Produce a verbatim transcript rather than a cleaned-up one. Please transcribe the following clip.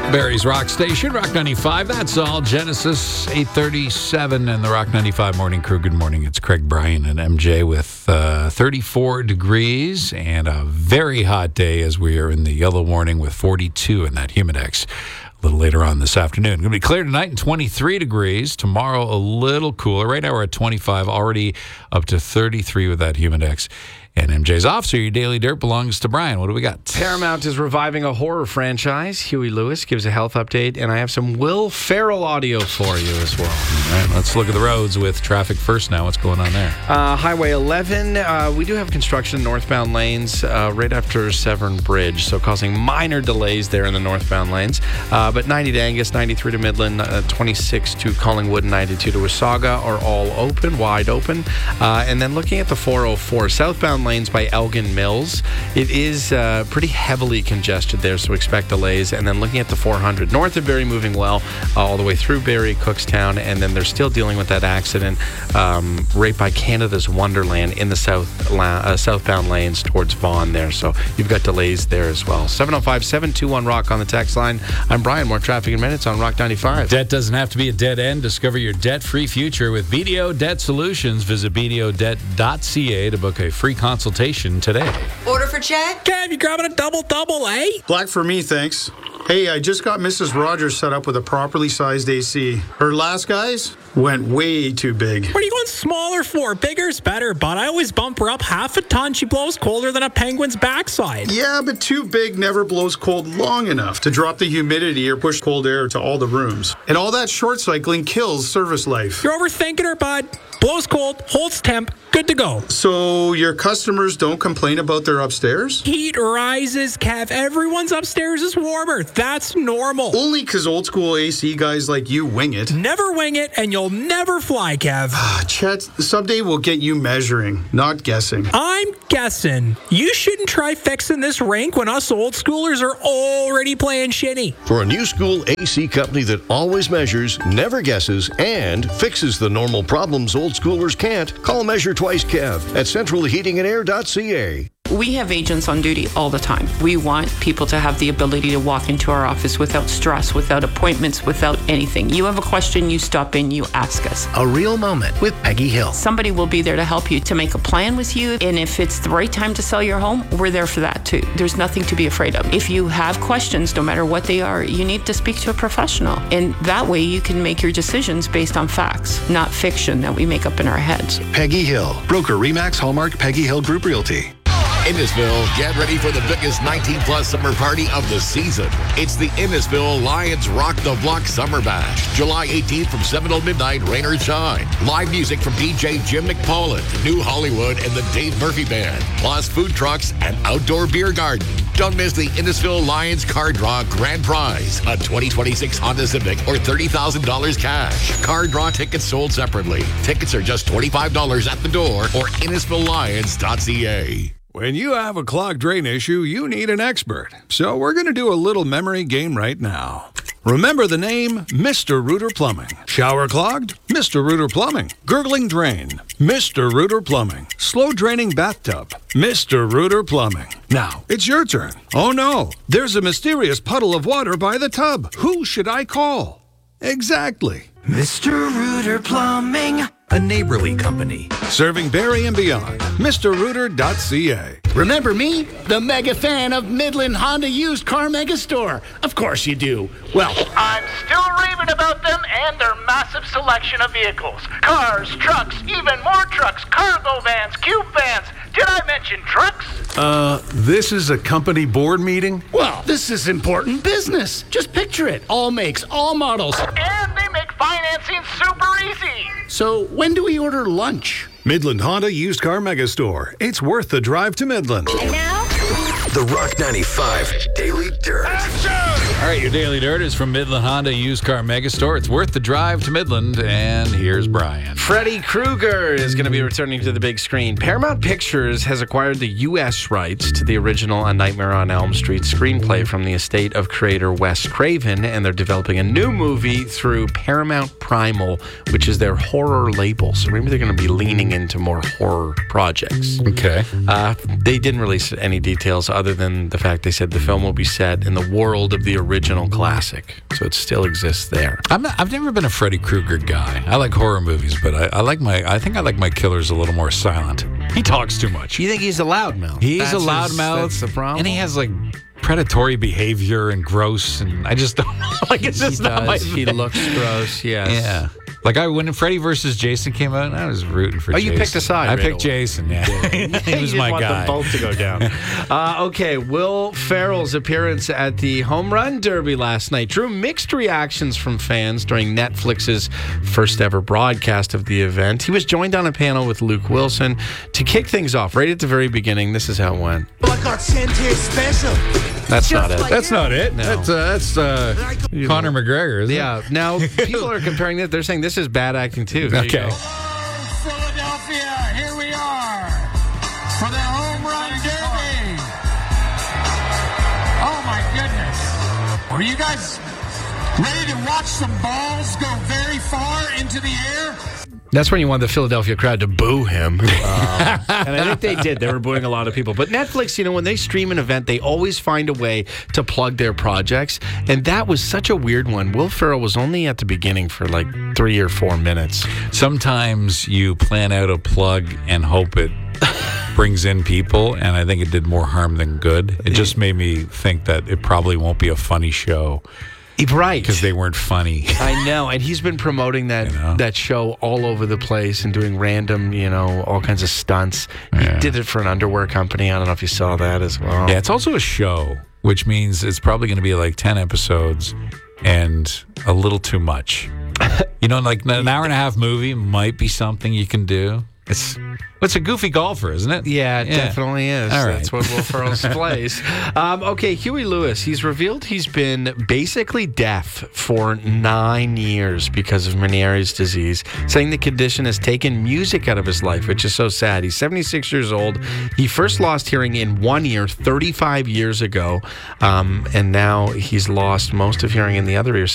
Barry's Rock Station, Rock ninety-five. That's all. Genesis eight thirty-seven and the Rock ninety-five Morning Crew. Good morning. It's Craig, Brian, and M J with uh, thirty-four degrees and a very hot day as we are in the yellow warning with forty-two in that Humidex. A little later on this afternoon. Going to be clear tonight and twenty-three degrees. Tomorrow a little cooler. Right now we're at twenty-five, already up to thirty-three with that Humidex. And M J's off, so your Daily Dirt belongs to Brian. What do we got? Paramount is reviving a horror franchise. Huey Lewis gives a health update, and I have some Will Ferrell audio for you as well. All right, let's look at the roads with traffic first now. What's going on there? Uh, Highway eleven, uh, we do have construction in northbound lanes uh, right after Severn Bridge, so causing minor delays there in the northbound lanes. Uh, but ninety to Angus, ninety-three to Midland, uh, twenty-six to Collingwood, ninety-two to Wasaga are all open, wide open. Uh, and then looking at the four oh four, southbound lanes by Elgin Mills, it is uh, pretty heavily congested there, so expect delays. And then looking at the four hundred, north of Barrie moving well, uh, all the way through Barrie, Cookstown, and then they're still dealing with that accident um, right by Canada's Wonderland in the south la- uh, southbound lanes towards Vaughan there, so you've got delays there as well. seven oh five, seven two one, ROCK on the text line. I'm Brian. More traffic in minutes on Rock ninety-five. Debt doesn't have to be a dead end. Discover your debt-free future with B D O Debt Solutions. Visit b d o debt dot c a to book a free consultation today. Order for Chad? Kev, you grabbing a double-double, eh? Black for me, thanks. Hey, I just got Missus Rogers set up with a properly sized A C. Her last guys went way too big. What are you going smaller for? Bigger's better, but I always bump her up half a ton. She blows colder than a penguin's backside. Yeah, but too big never blows cold long enough to drop the humidity or push cold air to all the rooms. And all that short cycling kills service life. You're overthinking her, bud. Blows cold, holds temp, good to go. So your customers don't complain about their upstairs? Heat rises, Kev. Everyone's upstairs is warmer. That's normal. Only because old school A C guys like you wing it. Never wing it, and you'll never fly, Kev. Chet, someday we'll get you measuring, not guessing. I'm guessing. You shouldn't try fixing this rink when us old schoolers are already playing shitty. For a new school A C company that always measures, never guesses, and fixes the normal problems old schoolers can't, call Measure Twice Kev at central heating and air dot c a. We have agents on duty all the time. We want people to have the ability to walk into our office without stress, without appointments, without anything. You have a question, you stop in, you ask us. A real moment with Peggy Hill. Somebody will be there to help you, to make a plan with you. And if it's the right time to sell your home, we're there for that too. There's nothing to be afraid of. If you have questions, no matter what they are, you need to speak to a professional. And that way you can make your decisions based on facts, not fiction that we make up in our heads. Peggy Hill, broker Remax Hallmark Peggy Hill Group Realty. Innisfil, get ready for the biggest nineteen plus summer party of the season. It's the Innisfil Lions Rock the Block Summer Bash. July eighteenth from seven till midnight, rain or shine. Live music from D J Jim McPolland, New Hollywood, and the Dave Murphy Band. Plus food trucks and outdoor beer garden. Don't miss the Innisfil Lions Car Draw Grand Prize. A twenty twenty-six Honda Civic or thirty thousand dollars cash. Car draw tickets sold separately. Tickets are just twenty-five dollars at the door or innisfil lions dot c a. When you have a clogged drain issue, you need an expert. So we're going to do a little memory game right now. Remember the name Mister Rooter Plumbing. Shower clogged? Mister Rooter Plumbing. Gurgling drain? Mister Rooter Plumbing. Slow draining bathtub? Mister Rooter Plumbing. Now, it's your turn. Oh no, there's a mysterious puddle of water by the tub. Who should I call? Exactly. Mister Rooter Plumbing, a neighborly company. Serving Barrie and beyond. Mister Rooter dot c a. Remember me? The mega fan of Midland Honda Used Car Mega Store. Of course you do. Well, I'm still raving about them and their massive selection of vehicles. Cars, trucks, even more trucks, cargo vans, cube vans. Did I mention trucks? Uh, this is a company board meeting? Well, this is important business. Just picture it. All makes, all models. And they make financing super easy. So when do we order lunch? Midland Honda Used Car Mega Store. It's worth the drive to Midland. And now, The Rock ninety-five Daily Dirt. All right, your Daily Dirt is from Midland Honda Used Car Mega Store. It's worth the drive to Midland, and here's Brian. Freddy Krueger is going to be returning to the big screen. Paramount Pictures has acquired the U S rights to the original A Nightmare on Elm Street screenplay from the estate of creator Wes Craven, and they're developing a new movie through Paramount Primal, which is their horror label. So maybe they're going to be leaning into more horror projects. Okay. Uh, they didn't release any details other than the fact they said the film will be set in the world of the original classic, so it still exists there. I'm not, I've never been a Freddy Krueger guy. I like horror movies, but I, I like my. I think I like my killers a little more silent. He talks too much. You think he's a loudmouth? He's That's a his- loudmouth. That's the problem. And he has like predatory behavior and gross, and I just don't know. Like it's just he not my does. He thing. looks gross. Yes. Yeah. Like I when Freddy versus Jason came out, I was rooting for Oh, Jason. you picked a side I right picked away. Jason, yeah. he You was didn't my want guy. them both to go down. uh, okay, Will Ferrell's appearance at the Home Run Derby last night drew mixed reactions from fans during Netflix's first ever broadcast of the event. He was joined on a panel with Luke Wilson to kick things off right at the very beginning. This is how it went. I got sent here special. That's not it. That's not it. No. That's uh, that's uh, Conor McGregor, isn't Yeah. Now people are comparing it. They're saying this is bad acting too. There you Okay. go. Philadelphia, here we are for the Home Run Derby. Oh my goodness. Are you guys ready to watch some balls go very far into the air? That's when you want the Philadelphia crowd to boo him. Um, and I think they did. They were booing a lot of people. But Netflix, you know, when they stream an event, they always find a way to plug their projects. And that was such a weird one. Will Ferrell was only at the beginning for like three or four minutes. Sometimes you plan out a plug and hope it brings in people, and I think it did more harm than good. It just made me think that it probably won't be a funny show. Right. Because they weren't funny. I know. And he's been promoting that You know? that show all over the place and doing random, you know, all kinds of stunts. Yeah. He did it for an underwear company. I don't know if you saw that as well. Yeah, it's also a show, which means it's probably going to be like ten episodes and a little too much. You know, like an hour and a half movie might be something you can do. It's it's a goofy golfer, isn't it? Yeah, it Yeah. definitely is. All right. That's what Will Ferrell's plays. Um, okay, Huey Lewis. He's revealed he's been basically deaf for nine years because of Meniere's disease, saying the condition has taken music out of his life, which is so sad. He's seventy-six years old. He first lost hearing in one ear thirty-five years ago, um, and now he's lost most of hearing in the other ear